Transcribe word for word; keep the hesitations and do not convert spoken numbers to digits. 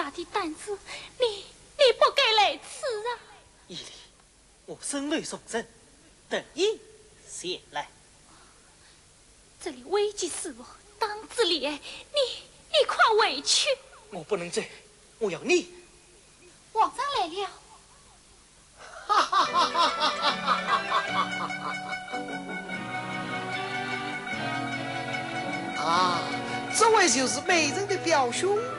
大的担子，你你不该来此啊！ 依礼，我身为宋人，等你先来。 这里危急死我，当自怜，你你快回去。 我不能这，我要你。 皇上来了。 哈哈哈哈哈哈！啊，这位就是美人的表兄。